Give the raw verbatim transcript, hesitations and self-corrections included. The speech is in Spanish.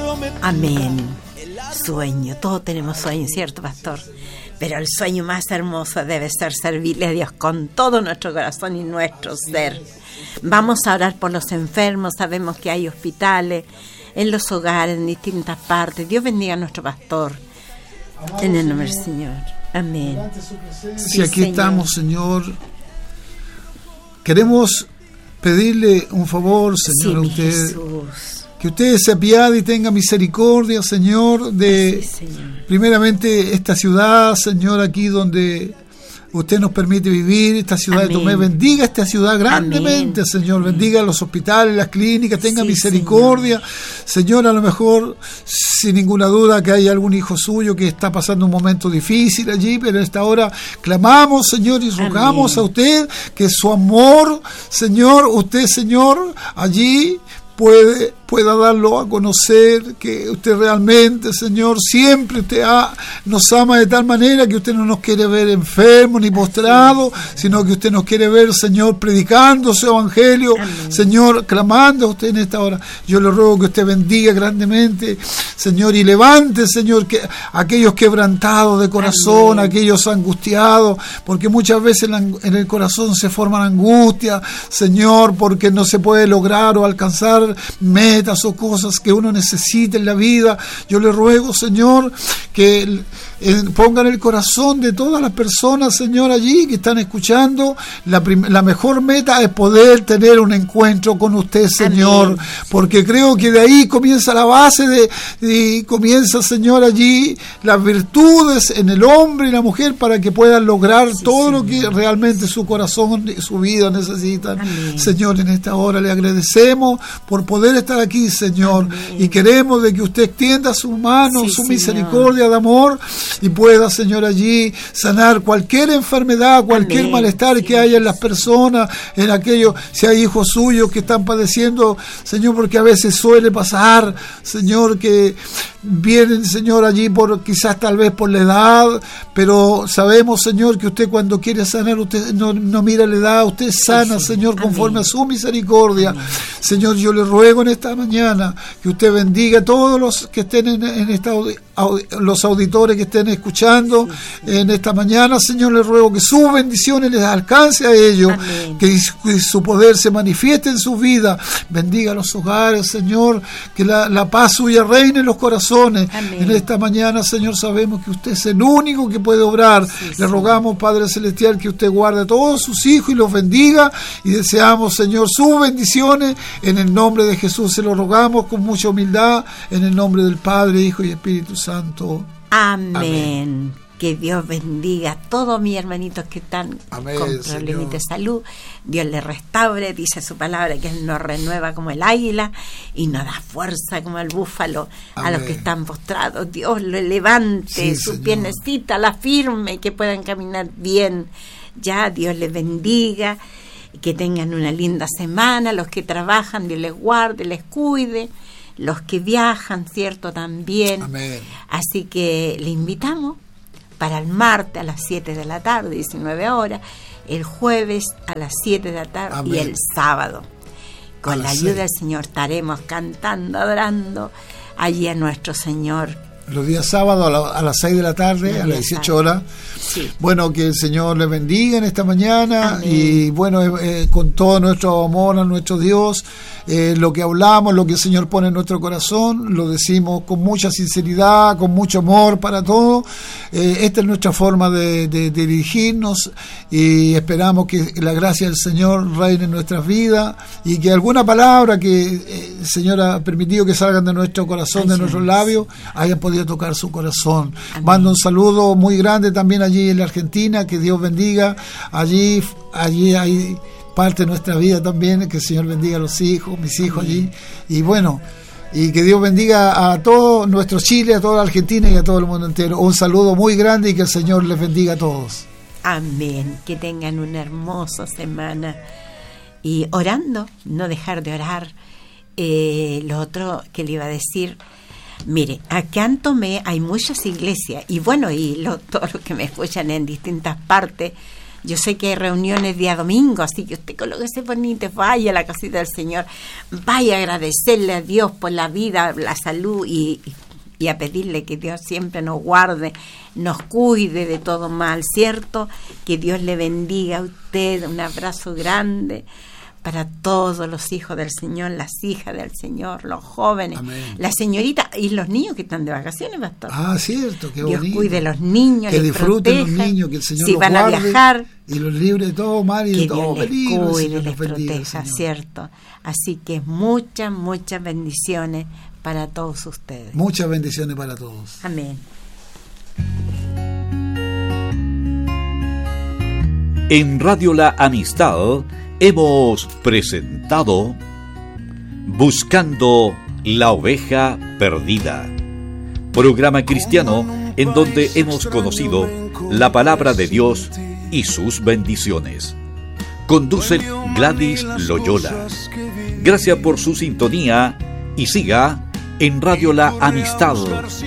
Amén. Sueño, todos tenemos sueños, ¿cierto, pastor? Pero el sueño más hermoso debe ser servirle a Dios con todo nuestro corazón y nuestro ser. Vamos a orar por los enfermos, sabemos que hay hospitales, en los hogares, en distintas partes. Dios bendiga a nuestro pastor. En el nombre del Señor. Amén. Si sí, aquí Señor. Estamos, Señor. Queremos pedirle un favor, Señor, sí, a usted. Jesús. Que usted se apiade y tenga misericordia, Señor, de sí, Señor. Primeramente esta ciudad, Señor, aquí donde usted nos permite vivir, esta ciudad Amén. De Tomé. Bendiga esta ciudad grandemente, Amén. Señor. Amén. Bendiga los hospitales, las clínicas, tenga sí, misericordia. Señor. Señor, a lo mejor, sin ninguna duda, que hay algún hijo suyo que está pasando un momento difícil allí, pero en esta hora clamamos, Señor, y rogamos Amén. A usted que su amor, Señor, usted, Señor, allí puede pueda darlo a conocer, que usted realmente, Señor, siempre usted ha, nos ama de tal manera que usted no nos quiere ver enfermos ni postrados, sino que usted nos quiere ver, Señor, predicando su evangelio, Amén. Señor, clamando a usted en esta hora. Yo le ruego que usted bendiga grandemente, Señor, y levante, Señor, que aquellos quebrantados de corazón, Amén. Aquellos angustiados, porque muchas veces en el corazón se forman angustias, Señor, porque no se puede lograr o alcanzar metas o cosas que uno necesita en la vida. Yo le ruego, Señor, que eh, pongan el corazón de todas las personas, Señor, allí que están escuchando. La, prim- la mejor meta es poder tener un encuentro con usted, Señor, Amén. Porque creo que de ahí comienza la base de, y comienza, Señor, allí las virtudes en el hombre y la mujer para que puedan lograr sí, todo Señor. Lo que realmente su corazón y su vida necesitan. Amén. Señor, en esta hora le agradecemos por poder estar aquí, Señor, Amén. Y queremos de que usted extienda su mano, sí, su Señor. Misericordia de amor y pueda, Señor, allí sanar cualquier enfermedad, cualquier Amén. Malestar sí, que haya en las personas, en aquellos, si hay hijos suyos que están padeciendo, Señor, porque a veces suele pasar, Señor, que vienen, Señor, allí por quizás tal vez por la edad, pero sabemos, Señor, que usted cuando quiere sanar, usted no, no mira la edad, usted sana, sí, sí. Señor, conforme Amén. A su misericordia. Amén. Señor, yo le ruego en esta mañana que usted bendiga a todos los que estén en, en esta audi- los auditores que estén escuchando sí, sí. En esta mañana, Señor, le ruego que sus bendiciones les alcance a ellos, Amén. Que su, que su poder se manifieste en su vida. Bendiga los hogares, Señor, que la, la paz suya reine en los corazones. Amén. En esta mañana, Señor, sabemos que usted es el único que puede obrar. Sí, le sí. rogamos, Padre Celestial, que usted guarde a todos sus hijos y los bendiga, y deseamos, Señor, sus bendiciones. En el nombre de Jesús se lo rogamos con mucha humildad, en el nombre del Padre, Hijo y Espíritu Santo. Amén. Amén. Que Dios bendiga a todos mis hermanitos que están Amén, con problemas de salud. Dios les restaure, dice su palabra, que Él nos renueva como el águila y nos da fuerza como el búfalo. Amén. A los que están postrados. Dios lo levante, sí, sus piernecitas la firme, que puedan caminar bien. Ya, Dios les bendiga, que tengan una linda semana. Los que trabajan, Dios les guarde, les cuide. Los que viajan, ¿cierto? También. Amén. Así que le invitamos para el martes a las siete de la tarde, diecinueve horas, el jueves a las siete de la tarde Amén. Y el sábado. Con la ayuda seis. Del Señor estaremos cantando, adorando allí a nuestro Señor. Los días sábados a, la, a las seis de la tarde, a las dieciocho horas. Sí. Bueno, que el Señor les bendiga en esta mañana. Amén. Y bueno, eh, con todo nuestro amor a nuestro Dios, eh, lo que hablamos, lo que el Señor pone en nuestro corazón, lo decimos con mucha sinceridad, con mucho amor para todos. Eh, esta es nuestra forma de, de, de dirigirnos, y esperamos que la gracia del Señor reine en nuestras vidas, y que alguna palabra que eh, el Señor ha permitido que salgan de nuestro corazón, Ay, de nuestros labios, hayan podido tocar su corazón. Amén. Mando un saludo muy grande también allí en la Argentina, que Dios bendiga. Allí, allí hay parte de nuestra vida también, que el Señor bendiga a los hijos, mis hijos Amén. Allí. Y bueno, y que Dios bendiga a todo nuestro Chile, a toda la Argentina y a todo el mundo entero. Un saludo muy grande y que el Señor les bendiga a todos. Amén. Que tengan una hermosa semana. Y orando, no dejar de orar. Eh, lo otro que le iba a decir, mire, acá en Tomé hay muchas iglesias, y bueno, y lo, todos los que me escuchan en distintas partes Yo sé que hay reuniones día domingo, así que usted colóquese bonito, vaya a la casita del Señor, vaya a agradecerle a Dios por la vida, la salud y, y a pedirle que Dios siempre nos guarde, nos cuide de todo mal, ¿cierto? Que Dios le bendiga a usted, un abrazo grande para todos los hijos del Señor, las hijas del Señor, los jóvenes, Amén. Las señoritas y los niños que están de vacaciones, pastor. Ah, cierto, qué bonito. Dios cuide a los niños, que disfruten proteja, los niños, que el Señor si los van guarde a viajar, y los libre de todo mal y que de todo Dios peligro. Les cuide, les proteja, cierto. Así que muchas, muchas bendiciones para todos ustedes. Muchas bendiciones para todos. Amén. En Radio La Amistad hemos presentado Buscando la Oveja Perdida, programa cristiano en donde hemos conocido la palabra de Dios y sus bendiciones. Conduce Gladys Loyola. Gracias por su sintonía y siga en Radio La Amistad.